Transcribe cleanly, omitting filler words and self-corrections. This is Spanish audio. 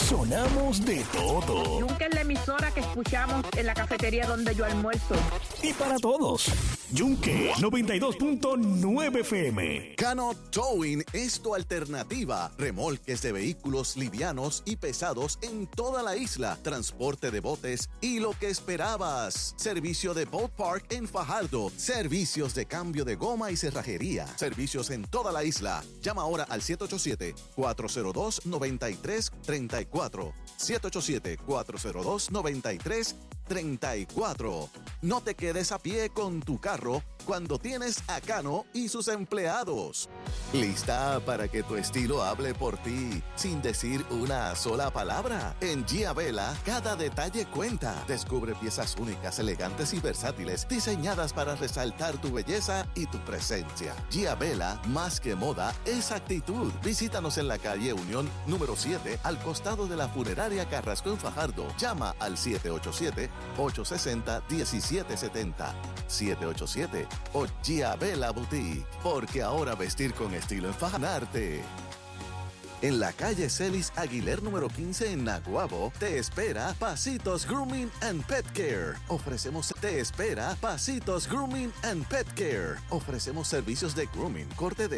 sonamos de todo. Nunca es la emisora que escuchamos en la cafetería donde yo almuerzo. Y para todos. Yunque 92.9 FM. Cano Towing es tu alternativa. Remolques de vehículos livianos y pesados en toda la isla. Transporte de botes y lo que esperabas. Servicio de Boat Park en Fajardo. Servicios de cambio de goma y cerrajería. Servicios en toda la isla. Llama ahora al 787-402-9334. 787-402-9334. No te quedes a pie con tu carro cuando tienes a Cano y sus empleados. ¿Lista para que tu estilo hable por ti sin decir una sola palabra? En Gia Vela, cada detalle cuenta. Descubre piezas únicas, elegantes y versátiles, diseñadas para resaltar tu belleza y tu presencia. Gia Vela, más que moda, es actitud. Visítanos en la calle Unión número 7, al costado de la funeraria Carrasco en Fajardo. Llama al 787-860-1770. 787 o Gia Vela Boutique, porque ahora vestir con estilo es fajanarte. En la calle Celis Aguiler número 15 en Naguabo, te espera Pasitos Grooming and Pet Care. Te espera Pasitos Grooming and Pet Care. Ofrecemos servicios de grooming, corte de